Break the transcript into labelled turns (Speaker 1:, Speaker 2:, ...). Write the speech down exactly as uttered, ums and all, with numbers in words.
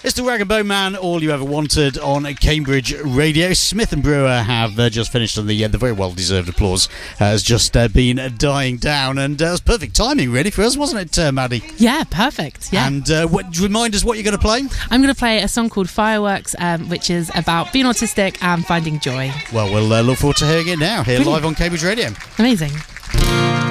Speaker 1: It's the Rag and Bone Man, all you ever wanted on Cambridge Radio. Smith and Brewer have uh, just finished, and the uh, the very well-deserved applause has just uh, been dying down, and uh, it was perfect timing, really, for us, wasn't it, uh, Maddie?
Speaker 2: Yeah, perfect. Yeah.
Speaker 1: And uh, what, remind us what you're going to play.
Speaker 2: I'm going to play a song called Fireworks, um, which is about being autistic and finding joy.
Speaker 1: Well, we'll uh, look forward to hearing it now, here
Speaker 2: Brilliant.
Speaker 1: live on Cambridge Radio.
Speaker 2: Amazing.